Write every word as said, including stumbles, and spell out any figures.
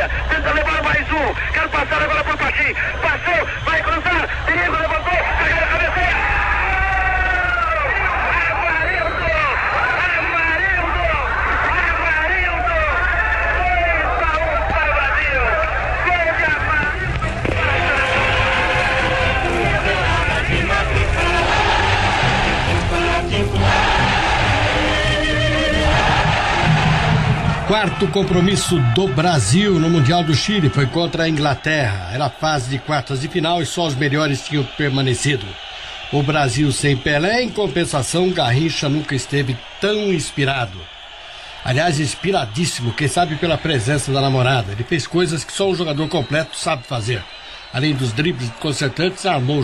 área, tenta levar mais um, quer passar agora por Patim, passou, vai cruzar, perigo, levantou, pega na cabeceira. Amarildo! Amarildo! Amarildo! dois a um para o Brasil! Gol de Amarildo! Quarto compromisso do Brasil no Mundial do Chile foi contra a Inglaterra. Era a fase de quartas de final e só os melhores tinham permanecido. O Brasil sem Pelé, em compensação, Garrincha nunca esteve tão inspirado. Aliás, inspiradíssimo, quem sabe pela presença da namorada. Ele fez coisas que só um jogador completo sabe fazer. Além dos dribles concertantes, armou